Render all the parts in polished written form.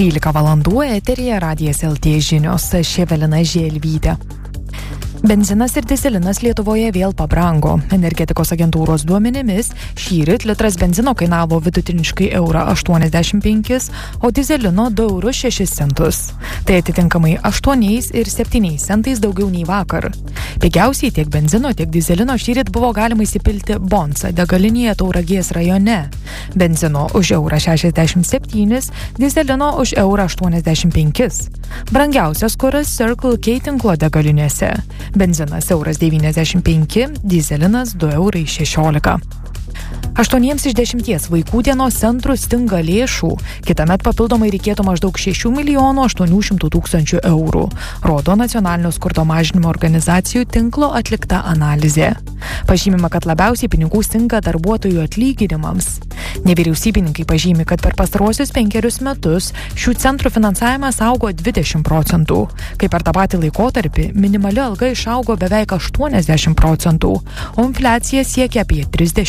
13 valandų eteryje Radijas LT žinios, Evelina Želvytė. Benzinas ir dyzelinas Lietuvoje vėl pabrango. Energetikos agentūros duomenimis šįryt litras benzino kainavo vidutiniškai €1,85, o dyzelino €2,06. Tai atitinkamai 8 ir 7 centais daugiau nei vakar. Pigiausiai tiek benzino, tiek dyzelino šįryt buvo galima įsipilti Bonsa degalinėje Tauragės rajone. Benzino už €1,67, dyzelino už €1,85. Brangiausias kuras Circle K tinklo degalinėse. Benzinas €1,95, dyzelinas €2,16. 8 iš 10 vaikų dienos centrų stinga lėšų. Kitąmet papildomai reikėtų maždaug 6,8 milijonų eurų, rodo Nacionalinio skurdo mažinimo organizacijų tinklo atlikta analizė. Pažymima, kad labiausiai pinigų stinga darbuotojų atlyginimams. Nevyriausybininkai pažymi, kad per pastaruosius 5 metus šių centrų finansavimas augo 20%, kai per tą patį laikotarpį minimali alga išaugo beveik 80%, o infliacija siekia apie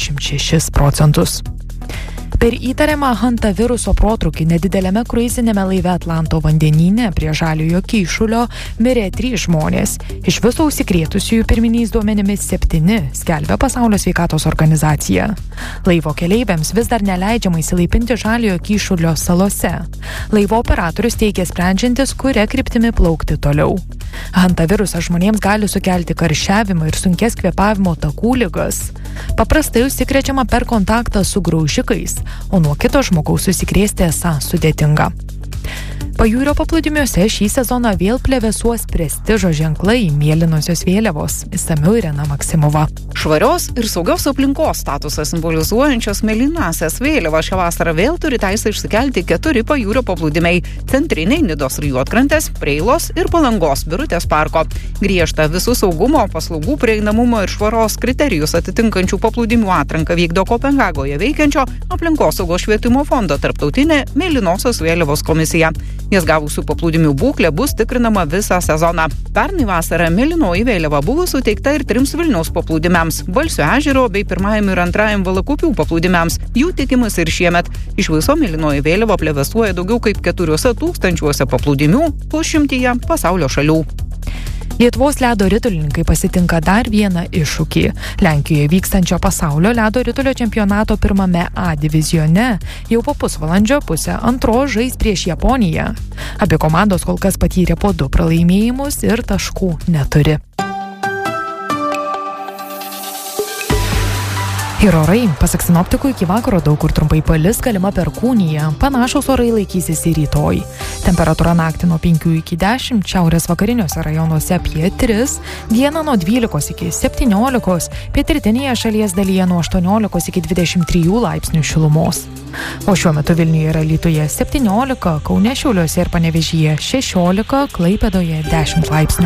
36%. Per įtariamą hantaviruso protrūkį nedidelėme kruizinėme laive Atlanto vandenyne prie Žaliojo Kyšulio mirė 3 žmonės. Iš viso užsikrėtusiųjų pirminiais duomenimis 7, skelbia Pasaulio sveikatos organizacija. Laivo keleiviams vis dar neleidžiama įsilaipinti Žaliojo Kyšulio salose. Laivo operatorius teigia sprendžiantis, kuria kryptimi plaukti toliau. Hantavirusas žmonėms gali sukelti karščiavimą ir sunkes kvėpavimo takų ligas. Paprastai užsikrečiama per kontaktą su graužikais, o nuo kito žmogaus susikrėsti esą sudėtinga. Pajūrio paplūdimiuose šį sezoną vėl plevėsuos prestižo ženklai mėlynosios vėliavos. Išsamiau Irena Maksimova. Švarios ir saugios aplinkos statusą simbolizuojančios mėlynasias vėliavas šią vasarą vėl turi teisę išsikelti 4 pajūrio paplūdimiai - centriniai Nidos ir Juodkrantės, Preilos ir Palangos Birutės parko. Griežtą visų saugumo, paslaugų prieinamumo ir švaros kriterijus atitinkančių paplūdimių atranką vykdo Kopenhagoje veikiančio aplinkosaugos švietimo fondo tarptautinė mėlynosios vėliavos komisija. Jas gavusių paplūdimių būklė bus tikrinama visą sezoną. Pernai vasarą mėlynoji vėliava buvo suteikta ir 3 Vilniaus paplūdimiams - Balsio ežero bei 1 ir 2 Valakupių paplūdimiams. Jų tikimas ir šiemet. Iš viso mėlynoji vėliava plevėsuoja daugiau kaip 4 tūkstančiuose paplūdimių, 100 pasaulio šalių. Lietuvos ledo ritulininkai pasitinka dar vieną iššūkį. Lenkijoje vykstančio pasaulio ledo ritulio čempionato 1 A divizione jau po pusvalandžio pusę antros žais prieš Japoniją. Abi komandos kol kas patyrė po 2 pralaimėjimus ir taškų neturi. Ir orai, pasak sinoptikų, iki vakaro daug kur trumpai palis, galima perkūnija. Panašūs orai laikysis ir rytoj. Temperatūra naktį nuo 5 iki 10, šiaurės vakariniuose rajonuose apie 3, dieną nuo 12 iki 17, pietrytinėje šalies dalyje nuo 18 iki 23 laipsnių šilumos. O šiuo metu Vilniuje ir Alytuje 17, Kaune, Šiauliuose ir Panevėžyje 16, Klaipėdoje 10 laipsnių.